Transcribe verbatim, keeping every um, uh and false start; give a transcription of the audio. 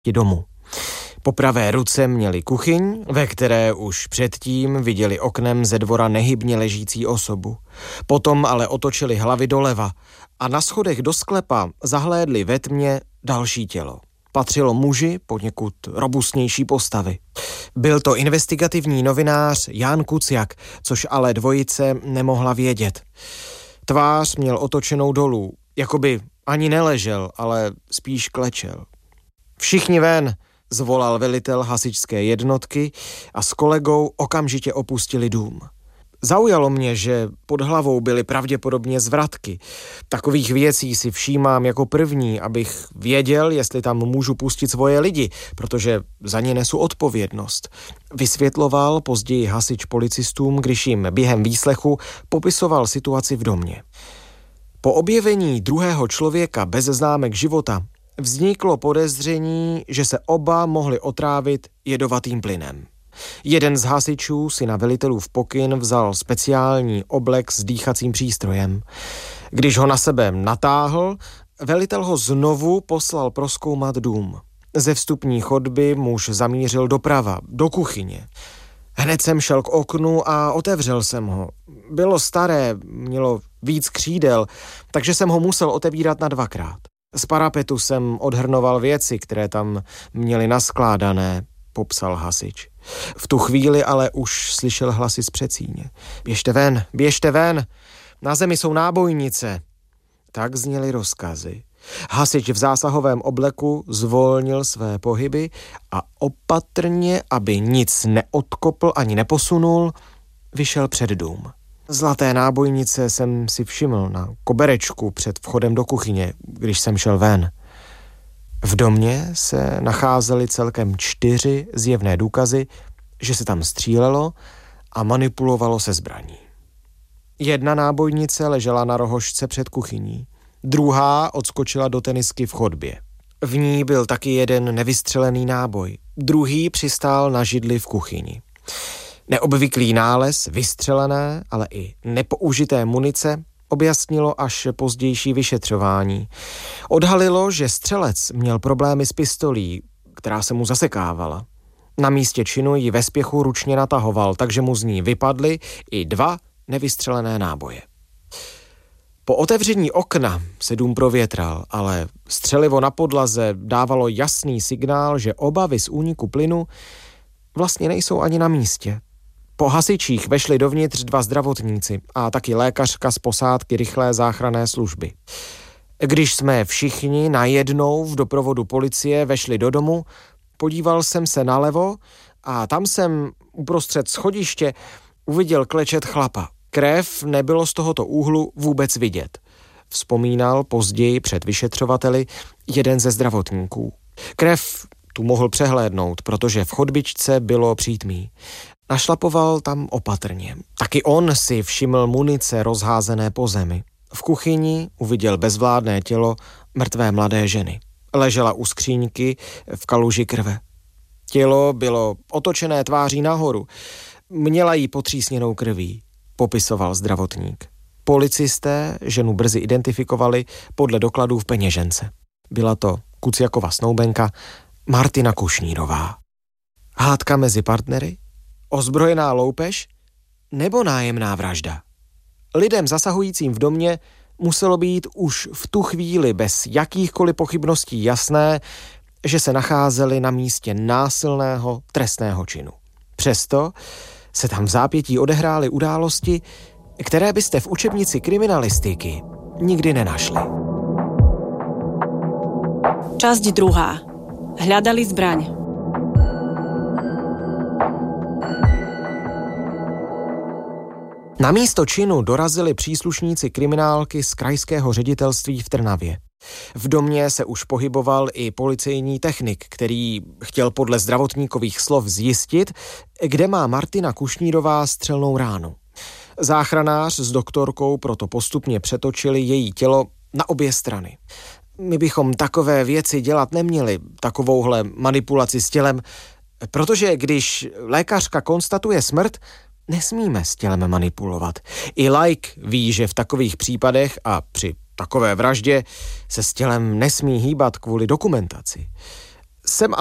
domů. Po pravé ruce měli kuchyň, ve které už předtím viděli oknem ze dvora nehybně ležící osobu. Potom ale otočili hlavy doleva a na schodech do sklepa zahlédli ve tmě další tělo. Patřilo muži poněkud robustnější postavy. Byl to investigativní novinář Jan Kuciak, což ale dvojice nemohla vědět. Tvář měl otočenou dolů, jakoby ani neležel, ale spíš klečel. Všichni ven, zvolal velitel hasičské jednotky a s kolegou okamžitě opustili dům. Zaujalo mě, že pod hlavou byly pravděpodobně zvratky. Takových věcí si všímám jako první, abych věděl, jestli tam můžu pustit svoje lidi, protože za ně nesu odpovědnost. Vysvětloval později hasič policistům, když jim během výslechu popisoval situaci v domě. Po objevení druhého člověka bez známek života vzniklo podezření, že se oba mohli otrávit jedovatým plynem. Jeden z hasičů si na velitelův pokyn vzal speciální oblek s dýchacím přístrojem. Když ho na sebe natáhl, velitel ho znovu poslal prozkoumat dům. Ze vstupní chodby muž zamířil doprava, do kuchyně. Hned jsem šel k oknu a otevřel jsem ho. Bylo staré, mělo víc křídel, takže jsem ho musel otevírat na dvakrát. Z parapetu jsem odhrnoval věci, které tam měly naskládané, popsal hasič. V tu chvíli ale už slyšel hlasy z předsíně. Běžte ven, běžte ven, na zemi jsou nábojnice. Tak zněly rozkazy. Hasič v zásahovém obleku zvolnil své pohyby a opatrně, aby nic neodkopl ani neposunul, vyšel před dům. Zlaté nábojnice jsem si všiml na koberečku před vchodem do kuchyně, když jsem šel ven. V domě se nacházely celkem čtyři zjevné důkazy, že se tam střílelo a manipulovalo se zbraní. Jedna nábojnice ležela na rohožce před kuchyní, druhá odskočila do tenisky v chodbě. V ní byl taky jeden nevystřelený náboj, druhý přistál na židli v kuchyni. Neobvyklý nález vystřelené, ale i nepoužité munice objasnilo až pozdější vyšetřování. Odhalilo, že střelec měl problémy s pistolí, která se mu zasekávala. Na místě činu ji ve spěchu ručně natahoval, takže mu z ní vypadly i dva nevystřelené náboje. Po otevření okna se dům provětral, ale střelivo na podlaze dávalo jasný signál, že obavy z úniku plynu vlastně nejsou ani na místě. Po hasičích vešli dovnitř dva zdravotníci a taky lékařka z posádky rychlé záchranné služby. Když jsme všichni najednou v doprovodu policie vešli do domu, podíval jsem se nalevo a tam jsem uprostřed schodiště uviděl klečet chlapa. Krev nebylo z tohoto úhlu vůbec vidět, vzpomínal později před vyšetřovateli jeden ze zdravotníků. Krev tu mohl přehlédnout, protože v chodbičce bylo přítmí. Našlapoval tam opatrně. Taky on si všiml munice rozházené po zemi. V kuchyni uviděl bezvládné tělo mrtvé mladé ženy. Ležela u skříňky v kaluži krve. Tělo bylo otočené tváří nahoru. Měla jí potřísněnou krví, popisoval zdravotník. Policisté ženu brzy identifikovali podle dokladů v peněžence. Byla to Kuciakova snoubenka Martina Kušnírová. Hádka mezi partnery? Ozbrojená loupež? Nebo nájemná vražda? Lidem zasahujícím v domě muselo být už v tu chvíli bez jakýchkoliv pochybností jasné, že se nacházeli na místě násilného trestného činu. Přesto se tam v zápětí odehrály události, které byste v učebnici kriminalistiky nikdy nenašli. Časť druhá. Hľadali zbraň. Na místo činu dorazili příslušníci kriminálky z krajského ředitelství v Trnavě. V domě se už pohyboval i policejní technik, který chtěl podle zdravotníkových slov zjistit, kde má Martina Kušnírová střelnou ránu. Záchranář s doktorkou proto postupně přetočili její tělo na obě strany. My bychom takové věci dělat neměli, takovouhle manipulaci s tělem, protože když lékařka konstatuje smrt, nesmíme s tělem manipulovat. I laik ví, že v takových případech a při takové vraždě se s tělem nesmí hýbat kvůli dokumentaci. Jsem